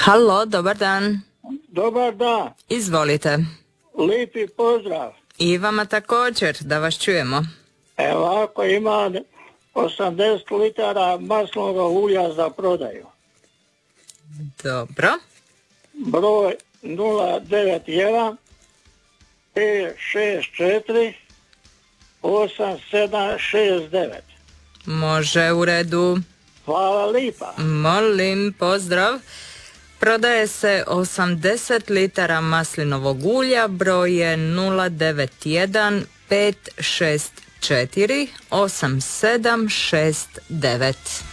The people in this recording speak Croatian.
Halo, dobar dan. Dobar dan, Izvolite. lipi pozdrav. I vama također, da vas čujemo. Evo ako ima 80 litara maslinovog ulja za prodaju. Dobro. Broj 091 564 8769. Može, u redu. Hvala lipa. Molim, pozdrav. Prodaje se 80 litara maslinovog ulja, broj je 091 564 8769.